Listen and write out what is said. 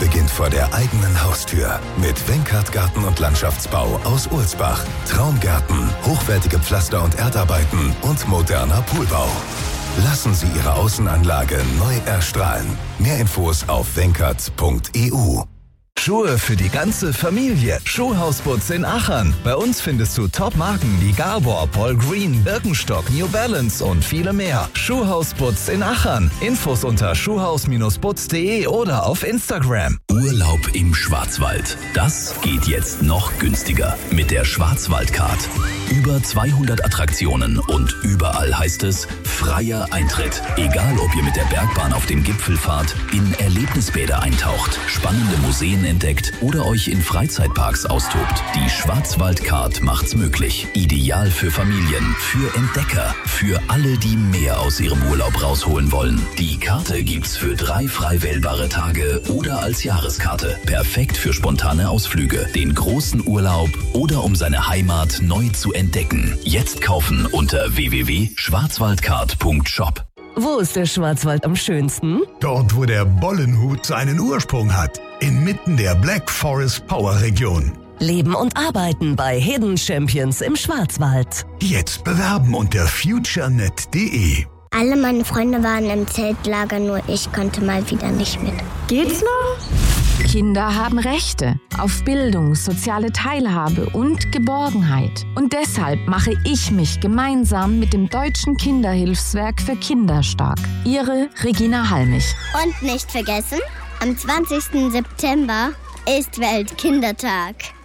beginnt vor der eigenen Haustür. Mit Wenkert Garten- und Landschaftsbau aus Ulsbach. Traumgärten, hochwertige Pflaster- und Erdarbeiten und moderner Poolbau. Lassen Sie Ihre Außenanlage neu erstrahlen. Mehr Infos auf wenkert.eu. Schuhe für die ganze Familie. Schuhhausputz in Achern. Bei uns findest du Top-Marken wie Gabor, Paul Green, Birkenstock, New Balance und viele mehr. Schuhhausputz in Achern. Infos unter schuhhaus-putz.de oder auf Instagram. Urlaub im Schwarzwald. Das geht jetzt noch günstiger mit der Schwarzwaldcard. Über 200 Attraktionen und überall heißt es freier Eintritt. Egal, ob ihr mit der Bergbahn auf den Gipfel fahrt, in Erlebnisbäder eintaucht, spannende Museen entdeckt oder euch in Freizeitparks austobt. Die Schwarzwaldcard macht's möglich. Ideal für Familien, für Entdecker, für alle, die mehr aus ihrem Urlaub rausholen wollen. Die Karte gibt's für 3 frei wählbare Tage oder als Jahreskarte. Perfekt für spontane Ausflüge, den großen Urlaub oder um seine Heimat neu zu entdecken. Jetzt kaufen unter www.schwarzwaldcard.shop. Wo ist der Schwarzwald am schönsten? Dort, wo der Bollenhut seinen Ursprung hat. Inmitten der Black Forest Power Region. Leben und arbeiten bei Hidden Champions im Schwarzwald. Jetzt bewerben unter futurenet.de. Alle meine Freunde waren im Zeltlager, nur ich konnte mal wieder nicht mit. Geht's noch? Kinder haben Rechte auf Bildung, soziale Teilhabe und Geborgenheit. Und deshalb mache ich mich gemeinsam mit dem Deutschen Kinderhilfswerk für Kinder stark. Ihre Regina Halmich. Und nicht vergessen, am 20. September ist Weltkindertag.